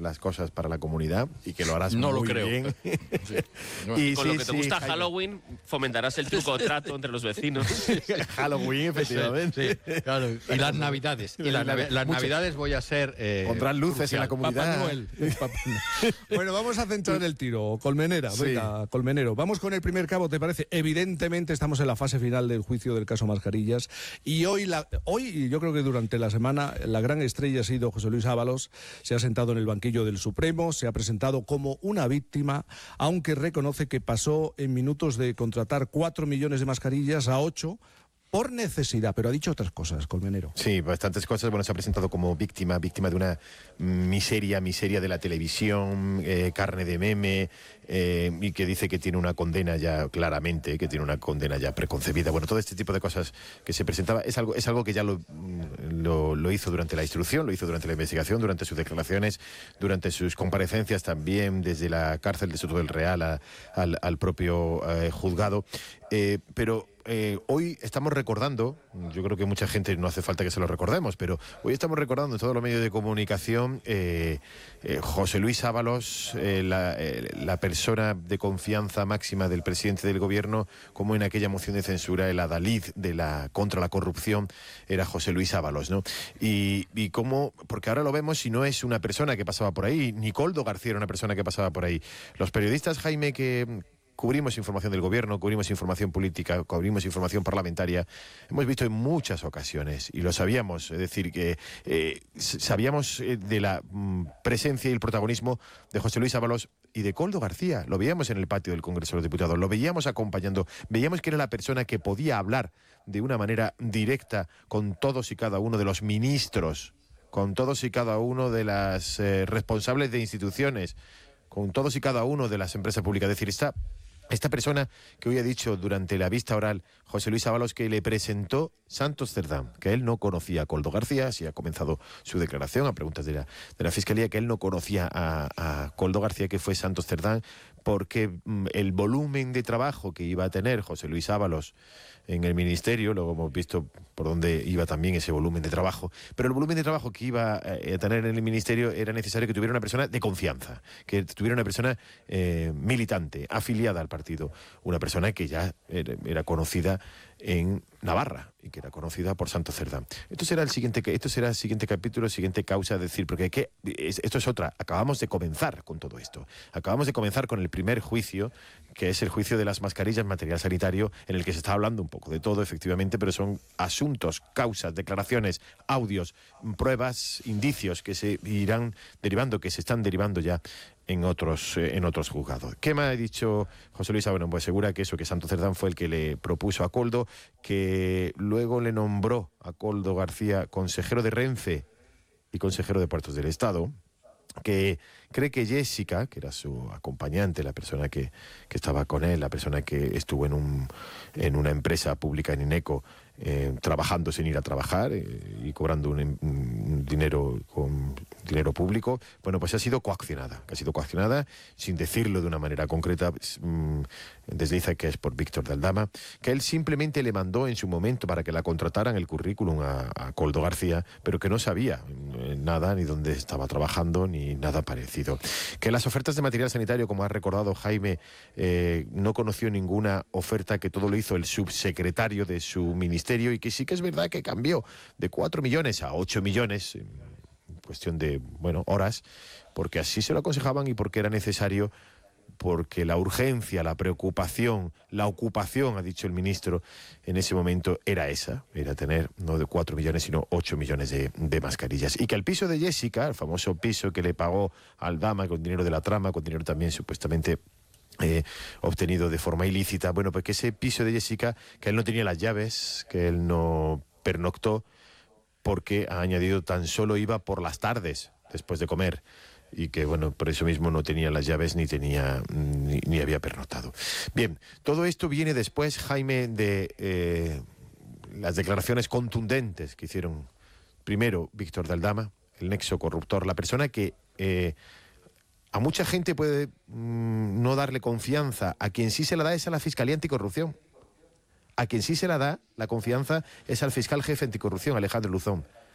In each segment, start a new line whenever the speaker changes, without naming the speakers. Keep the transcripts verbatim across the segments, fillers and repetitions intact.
las cosas para la comunidad y que lo harás
no
muy
lo creo.
bien.
Sí.
No, y con
sí,
lo que te
sí,
gusta
Jaime.
Halloween, fomentarás el truco o trato entre los vecinos.
Halloween, efectivamente.
Sí, claro. Y las navidades. Y las, navi- las navidades voy a ser... Eh,
Pondrán luces
crucial.
en la comunidad.
Papá Noel. Papá Noel.
Bueno, vamos a centrar el tiro. Colmenera,
Sí.
venga, Colmenero. Vamos con el primer cabo, ¿te parece? Evidentemente estamos en la fase final del juicio del caso Mascarillas y hoy, la, hoy y yo creo que durante la semana, la gran estrella ha sido José Luis Ábalos. Se ha sentado en el banquillo del Supremo, se ha presentado como una víctima, aunque reconoce que pasó en minutos de contratar cuatro millones de mascarillas a ocho por necesidad, pero ha dicho otras cosas, Colmenero.
Sí, bastantes cosas. Bueno, se ha presentado como víctima, víctima de una miseria, miseria de la televisión, eh, carne de meme, eh, y que dice que tiene una condena ya claramente, que tiene una condena ya preconcebida. Bueno, todo este tipo de cosas que se presentaba es algo, es algo que ya lo, lo, lo hizo durante la instrucción, lo hizo durante la investigación, durante sus declaraciones, durante sus comparecencias también desde la cárcel de Soto del Real a, al, al propio eh, juzgado. Eh, pero eh, hoy estamos recordando, yo creo que mucha gente no hace falta que se lo recordemos, pero hoy estamos recordando en todos los medios de comunicación eh, eh, José Luis Ábalos, eh, la, eh, la persona de confianza máxima del presidente del gobierno, como en aquella moción de censura el adalid de la contra la corrupción era José Luis Ábalos, ¿no? Y, y cómo, porque ahora lo vemos y no es una persona que pasaba por ahí, ni Koldo García era una persona que pasaba por ahí. Los periodistas, Jaime, que cubrimos información del gobierno, cubrimos información política, cubrimos información parlamentaria, hemos visto en muchas ocasiones, y lo sabíamos, es decir, que eh, sabíamos eh, de la mm, presencia y el protagonismo de José Luis Ábalos y de Koldo García. Lo veíamos en el patio del Congreso de los Diputados, lo veíamos acompañando, veíamos que era la persona que podía hablar de una manera directa con todos y cada uno de los ministros, con todos y cada uno de las eh, responsables de instituciones, con todos y cada uno de las empresas públicas. Es decir, está esta persona que hoy ha dicho durante la vista oral José Luis Ábalos que le presentó Santos Cerdán, que él no conocía a Koldo García, así ha comenzado su declaración a preguntas de la, de la Fiscalía, que él no conocía a, a Koldo García, que fue Santos Cerdán, porque mm, el volumen de trabajo que iba a tener José Luis Ábalos en el ministerio, luego hemos visto por dónde iba también ese volumen de trabajo, pero el volumen de trabajo que iba a tener en el ministerio era necesario que tuviera una persona de confianza, que tuviera una persona eh, militante, afiliada al partido, una persona que ya era, era conocida en Navarra y que era conocida por Santos Cerdán. Esto será el siguiente, esto será el siguiente capítulo, siguiente causa, decir, porque ¿qué? Esto es otra, acabamos de comenzar con todo esto, acabamos de comenzar con el primer juicio, que es el juicio de las mascarillas, material sanitario, en el que se está hablando un poco de todo, efectivamente, pero son asuntos, causas, declaraciones, audios, pruebas, indicios que se irán derivando, que se están derivando ya en otros eh, en otros juzgados. ¿Qué me ha dicho José Luis? Bueno, pues asegura que eso, que Santos Cerdán fue el que le propuso a Koldo, que luego le nombró a Koldo García consejero de Renfe y consejero de Puertos del Estado, que cree que Jessica, que era su acompañante, la persona que, que estaba con él, la persona que estuvo en un en una empresa pública en INECO, eh, trabajando sin ir a trabajar eh, y cobrando un, un dinero con dinero público, bueno, pues ha sido coaccionada, que ha sido coaccionada, sin decirlo de una manera concreta, mmm, desliza que es por Víctor de Aldama, que él simplemente le mandó en su momento para que la contrataran el currículum a, a Koldo García, pero que no sabía eh, nada, ni dónde estaba trabajando, ni nada parecido. Que las ofertas de material sanitario, como ha recordado Jaime, eh, no conoció ninguna oferta, que todo lo hizo el subsecretario de su ministerio, y que sí que es verdad que cambió de cuatro millones a ocho millones en cuestión de, bueno, horas, porque así se lo aconsejaban y porque era necesario, porque la urgencia, la preocupación, la ocupación, ha dicho el ministro, en ese momento era esa, era tener no de cuatro millones, sino ocho millones de, de mascarillas. Y que el piso de Jessica, el famoso piso que le pagó al Dama con dinero de la trama, con dinero también supuestamente Eh, obtenido de forma ilícita, bueno, pues que ese piso de Jessica, que él no tenía las llaves, que él no pernoctó, porque ha añadido tan solo iba por las tardes después de comer, y que bueno, por eso mismo no tenía las llaves ni tenía ni, ni había pernoctado. Bien, todo esto viene después, Jaime, de eh, las declaraciones contundentes que hicieron primero Víctor de Aldama, el nexo corruptor, la persona que eh, a mucha gente puede mmm, no darle confianza. A quien sí se la da es a la Fiscalía Anticorrupción. A quien sí se la da la confianza es al fiscal jefe anticorrupción, Alejandro Luzón.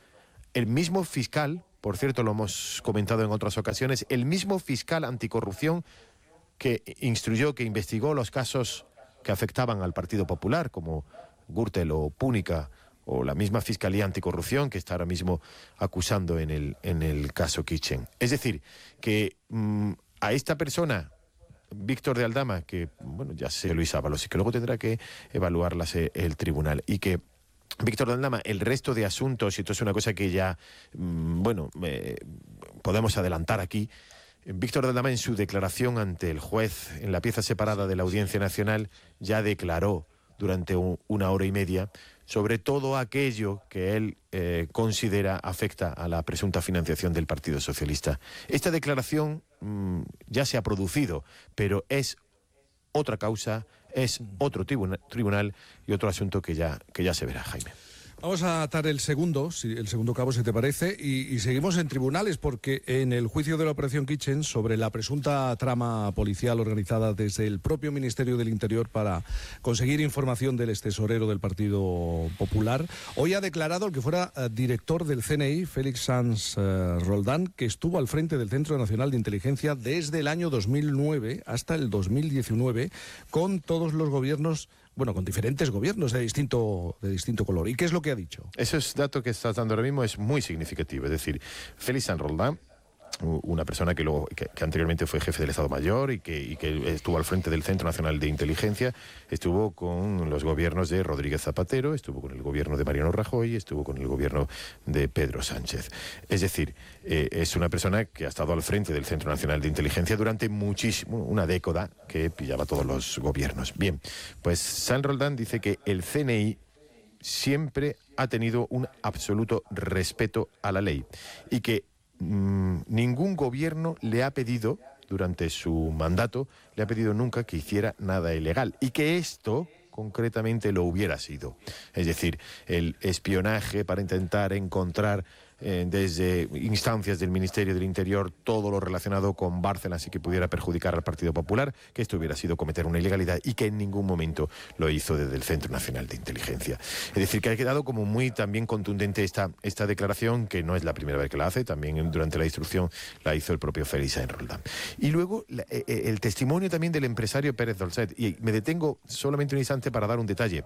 el mismo fiscal, por cierto, lo hemos comentado en otras ocasiones, el mismo fiscal anticorrupción que instruyó, que investigó los casos que afectaban al Partido Popular, como Gürtel o Púnica, o la misma Fiscalía Anticorrupción que está ahora mismo acusando en el, en el caso Kitchen. Es decir, que mmm, a esta persona, Víctor de Aldama, que bueno, ya sé Luis Ábalos, y que luego tendrá que evaluarlas el tribunal, y que Víctor de Aldama, el resto de asuntos, y esto es una cosa que ya, mmm, bueno, eh, podemos adelantar aquí, Víctor de Aldama en su declaración ante el juez en la pieza separada de la Audiencia Nacional ya declaró durante un, una hora y media sobre todo aquello que él eh, considera afecta a la presunta financiación del Partido Socialista. Esta declaración mmm, ya se ha producido, pero es otra causa, es otro tribuna, tribunal y otro asunto que ya, que ya se verá, Jaime.
Vamos a atar el segundo, si, el segundo cabo, si te parece, y, y seguimos en tribunales porque en el juicio de la Operación Kitchen sobre la presunta trama policial organizada desde el propio Ministerio del Interior para conseguir información del extesorero del Partido Popular, hoy ha declarado el que fuera uh, director del C N I, Félix Sanz uh, Roldán, que estuvo al frente del Centro Nacional de Inteligencia desde el año dos mil nueve hasta el dos mil diecinueve, con todos los gobiernos, bueno, con diferentes gobiernos de distinto, de distinto color. ¿Y qué es lo que ha dicho?
Ese dato que estás dando ahora mismo es muy significativo. Es decir, Félix Sanz Roldán, una persona que, luego, que, que anteriormente fue jefe del Estado Mayor y que, y que estuvo al frente del Centro Nacional de Inteligencia, estuvo con los gobiernos de Rodríguez Zapatero, estuvo con el gobierno de Mariano Rajoy, estuvo con el gobierno de Pedro Sánchez. Es decir, eh, es una persona que ha estado al frente del Centro Nacional de Inteligencia durante muchísimo, una década, que pillaba todos los gobiernos. Bien, pues Sanz Roldán dice que el C N I siempre ha tenido un absoluto respeto a la ley y que mmm, ningún gobierno le ha pedido, durante su mandato, le ha pedido nunca que hiciera nada ilegal y que esto concretamente lo hubiera sido. Es decir, el espionaje para intentar encontrar eh, desde instancias del Ministerio del Interior todo lo relacionado con Bárcenas y que pudiera perjudicar al Partido Popular, que esto hubiera sido cometer una ilegalidad y que en ningún momento lo hizo desde el Centro Nacional de Inteligencia. Es decir, que ha quedado como muy también contundente esta, esta declaración, que no es la primera vez que la hace, también durante la instrucción la hizo el propio Félix Sanz Roldán. Y luego la, eh, el testimonio también del empresario Pérez Dolcet, y me detengo solamente un instante para dar un detalle.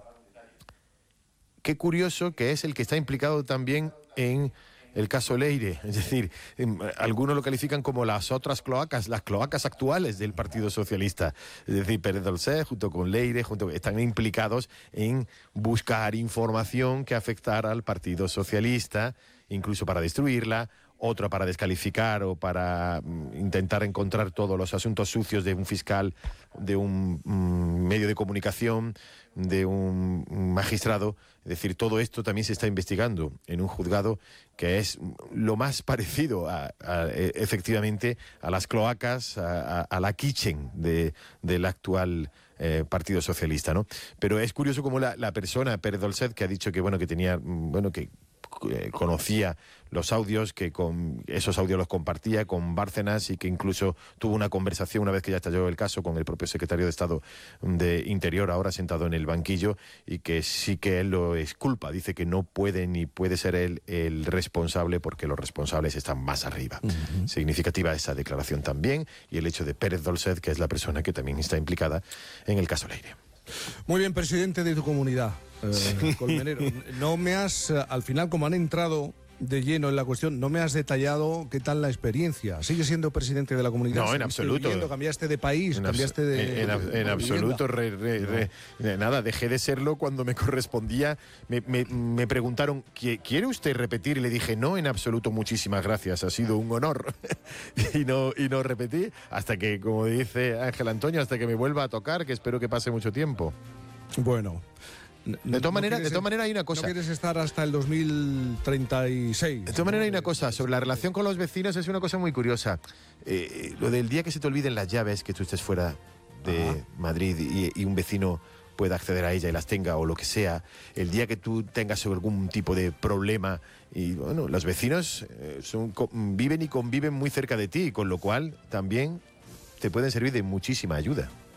Qué curioso que es el que está implicado también en el caso Leire, es decir, algunos lo califican como las otras cloacas, las cloacas actuales del Partido Socialista. Es decir, Pérez Dolcet junto con Leire junto, están implicados en buscar información que afectara al Partido Socialista, incluso para destruirla, otra para descalificar o para mm, intentar encontrar todos los asuntos sucios de un fiscal, de un mm, medio de comunicación, de un magistrado. Es decir, todo esto también se está investigando en un juzgado que es lo más parecido a, a, efectivamente a las cloacas, a, a, a la kitchen de, del actual eh, Partido Socialista, ¿no? Pero es curioso como la, la persona, Pérez Dolcet, que ha dicho que bueno que tenía, bueno que Eh, conocía los audios, que con esos audios los compartía con Bárcenas y que incluso tuvo una conversación una vez que ya estalló el caso con el propio secretario de Estado de Interior, ahora sentado en el banquillo, y que sí que él lo exculpa, dice que no puede ni puede ser él el responsable porque los responsables están más arriba. Uh-huh. Significativa esa declaración también, y el hecho de Pérez Dolcet, que es la persona que también está implicada en el caso Leire.
Muy bien, presidente de tu comunidad, eh, sí. Colmenero. No me has, al final, como han entrado de lleno en la cuestión, no me has detallado qué tal la experiencia. ¿Sigues siendo presidente de la comunidad?
No, en absoluto.
Viviendo, ¿cambiaste de país? En ¿Cambiaste de...?
En, en, en absoluto. Re, re, re, no. Nada, dejé de serlo cuando me correspondía. Me, me, me preguntaron, ¿quiere usted repetir? Y le dije, no, en absoluto, muchísimas gracias. Ha sido un honor. y, no, y no repetí hasta que, como dice Ángel Antonio, hasta que me vuelva a tocar, que espero que pase mucho tiempo.
Bueno...
No, de todas maneras, de todas maneras hay una cosa.
No quieres estar hasta el dos mil treinta y seis.
De todas maneras hay una cosa sobre la relación con los vecinos, es una cosa muy curiosa. Eh, lo del día que se te olviden las llaves, que tú estés fuera de Ajá. Madrid y, y un vecino pueda acceder a ella y las tenga o lo que sea, el día que tú tengas algún tipo de problema, y bueno, los vecinos eh, son, viven y conviven muy cerca de ti, con lo cual también te pueden servir de muchísima ayuda.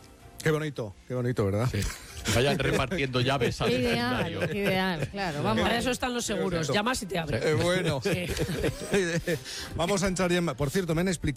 Qué bonito, qué bonito, ¿verdad?
Sí. Vayan repartiendo llaves al
Qué ideal,
vecindario.
qué ideal, claro. Vamos.
Para eso están los seguros. Llamas y te abren.
Eh, bueno,
Sí.
vamos a entrar ya en... Por cierto, me han explicado